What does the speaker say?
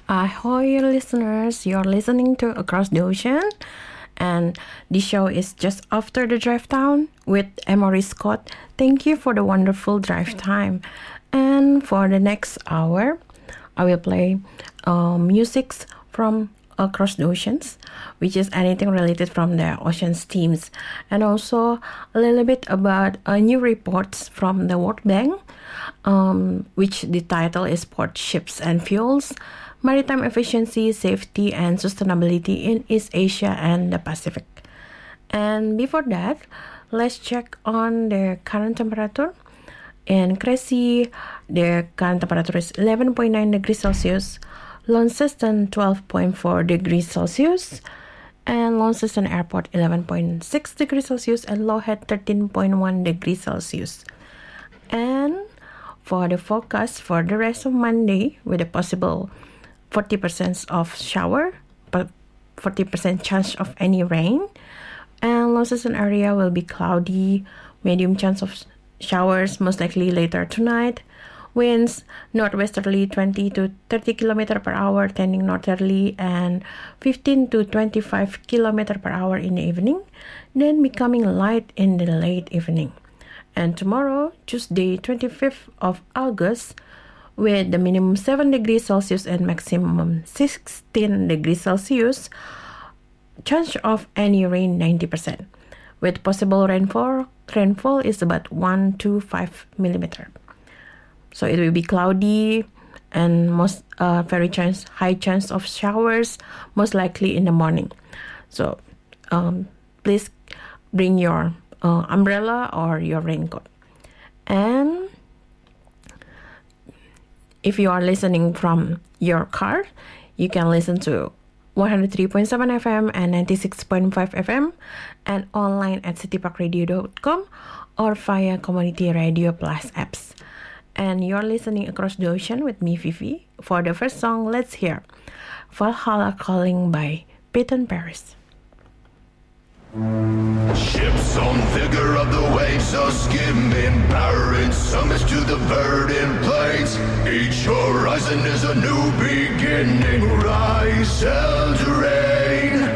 Ahoy, listeners! You're listening to Across the Ocean, and this show is just after the drive down with Emory Scott. Thank you for the wonderful drive time. And for the next hour, I will play music from across the oceans, which is anything related from the oceans teams, and also a little bit about new reports from the World Bank, which the title is Port Ships and Fuels, Maritime Efficiency, Safety and Sustainability in East Asia and the Pacific. And before that, let's check on the current temperature. In Cressy, the current temperature is 11.9 degrees Celsius, Launceston 12.4 degrees Celsius, and Launceston Airport 11.6 degrees Celsius, and Low Head 13.1 degrees Celsius. And for the forecast for the rest of Monday, with a possible 40% of shower, but 40% chance of any rain, and Launceston area will be cloudy, medium chance of showers most likely later tonight. Winds northwesterly 20 to 30 km per hour, tending northerly, and 15 to 25 km per hour in the evening, then becoming light in the late evening. And tomorrow, Tuesday 25th of August, with the minimum 7 degrees Celsius and maximum 16 degrees Celsius, chance of any rain 90%, with possible rainfall is about 1 to 5 millimeter. So it will be cloudy and most high chance of showers, most likely in the morning. So please bring your umbrella or your raincoat. And if you are listening from your car, you can listen to 103.7 FM and 96.5 FM and online at cityparkradio.com or via Community Radio Plus apps. And you're listening Across the Ocean with me, Vivi. For the first song, let's hear Valhalla Calling by Peyton Paris. Ships on vigor of the waves are skimming, powering summits to the verdant plains. Each horizon is a new beginning. Rise, Eldraine.